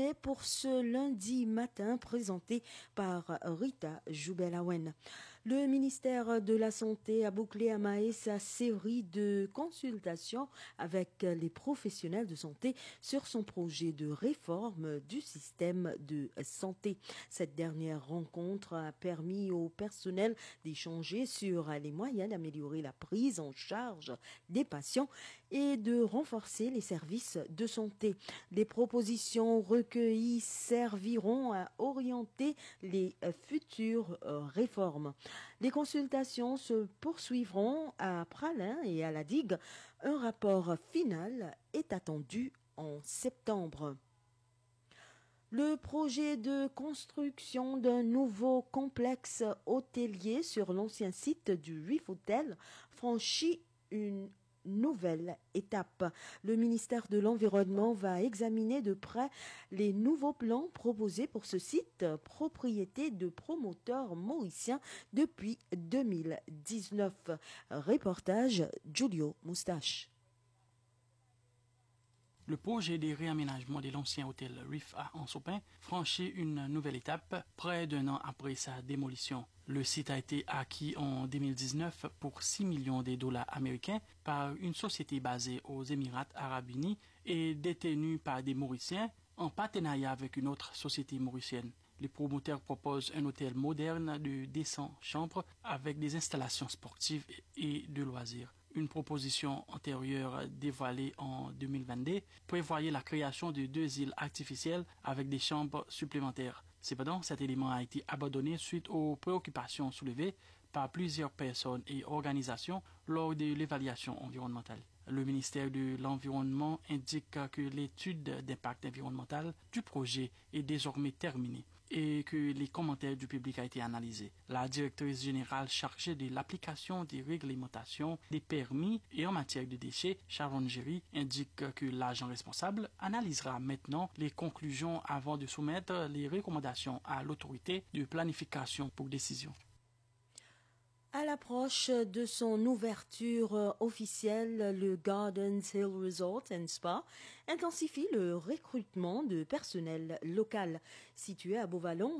C'était pour ce lundi matin présenté par Rita Joubelawen. Le ministère de la Santé a bouclé à Maé sa série de consultations avec les professionnels de santé sur son projet de réforme du système de santé. Cette dernière rencontre a permis au personnel d'échanger sur les moyens d'améliorer la prise en charge des patients et de renforcer les services de santé. Les propositions recueillies serviront à orienter les futures réformes. Les consultations se poursuivront à Pralin et à la Digue. Un rapport final est attendu en septembre. Le projet de construction d'un nouveau complexe hôtelier sur l'ancien site du Reef Hotel franchit une nouvelle étape. Le ministère de l'Environnement va examiner de près les nouveaux plans proposés pour ce site, propriété de promoteurs mauriciens depuis 2019. Reportage Giulio Moustache. Le projet de réaménagement de l'ancien hôtel Reef à Ansopin franchit une nouvelle étape près d'un an après sa démolition. Le site a été acquis en 2019 pour 6 millions de dollars américains par une société basée aux Émirats arabes unis et détenue par des Mauriciens en partenariat avec une autre société mauricienne. Les promoteurs proposent un hôtel moderne de 200 chambres avec des installations sportives et de loisirs. Une proposition antérieure dévoilée en 2022 prévoyait la création de 2 îles artificielles avec des chambres supplémentaires. Cependant, cet élément a été abandonné suite aux préoccupations soulevées par plusieurs personnes et organisations lors de l'évaluation environnementale. Le ministère de l'Environnement indique que l'étude d'impact environnemental du projet est désormais terminée et que les commentaires du public ont été analysés. La directrice générale chargée de l'application des réglementations, des permis et en matière de déchets, Sharon Jerry, indique que l'agent responsable analysera maintenant les conclusions avant de soumettre les recommandations à l'autorité de planification pour décision. À l'approche de son ouverture officielle, le Gardens Hill Resort and Spa intensifie le recrutement de personnel local. Situé à Beauvallon,